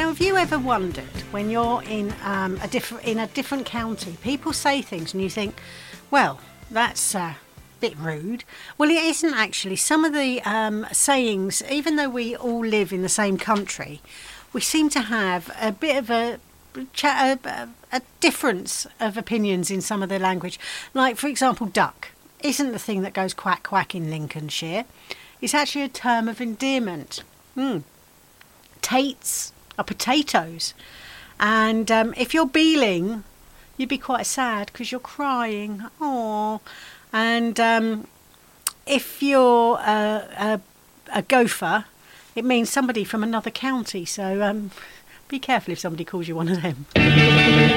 have you ever wondered when you're in a different county, people say things and you think, well, that's a bit rude. Well, it isn't actually. Some of the sayings, even though we all live in the same country, we seem to have a bit of a difference of opinions in some of the language. Like, for example, duck isn't the thing that goes quack quack in Lincolnshire. It's actually a term of endearment. Tates are potatoes. And if you're beeling, you'd be quite sad because you're crying. Aww. And if you're a gopher, it means somebody from another county. So be careful if somebody calls you one of them.